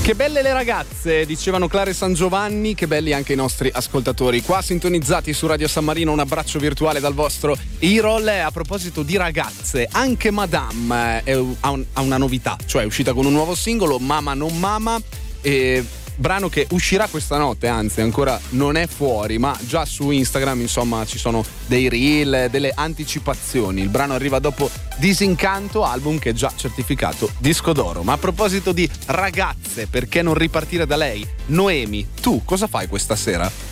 Che belle le ragazze, dicevano Clara e San Giovanni, che belli anche i nostri ascoltatori. Qua sintonizzati su Radio San Marino, un abbraccio virtuale dal vostro Irol. A proposito di ragazze, anche Madame ha una novità, cioè è uscita con un nuovo singolo, Mama non Mama, brano che uscirà questa notte, anzi ancora non è fuori, ma già su Instagram insomma ci sono dei reel, delle anticipazioni. Il brano arriva dopo Disincanto, album che è già certificato disco d'oro. Ma a proposito di ragazze, perché non ripartire da lei? Noemi, tu cosa fai questa sera?